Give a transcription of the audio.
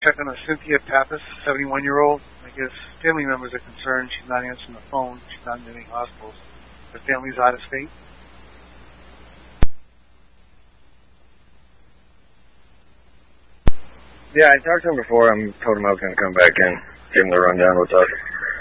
check on a Cynthia Pappas, 71-year-old. I guess family members are concerned she's not answering the phone. She's not in any hospitals. Her family's out of state. Yeah, I talked to him before. I told him I was going to come back in, give him the rundown. What's up?